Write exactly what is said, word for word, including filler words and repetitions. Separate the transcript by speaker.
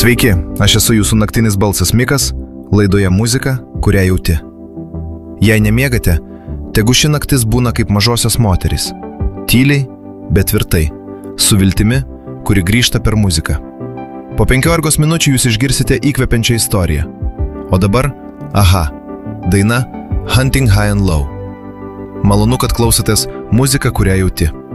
Speaker 1: Sveiki, aš esu jūsų naktinis balsas Mikas, laidoje muzika, kurią jauti. Jei nemiegate, tegu ši naktis būna kaip mažosios moterys. Tyliai, bet tvirtai, su viltimi, kuri grįžta per muziką. Po penkiolikos minučių jūs išgirsite įkvepiančią istoriją. O dabar, aha, daina Hunting High and Low. Malonu, kad klausotės muziką, kurią jauti.